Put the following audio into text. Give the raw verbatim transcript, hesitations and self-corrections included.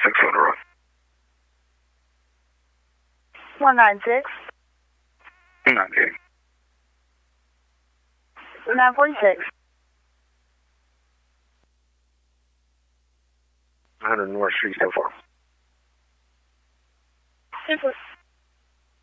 six on the road. one nine six. nine eight. nine forty-six. one hundred North Street so far.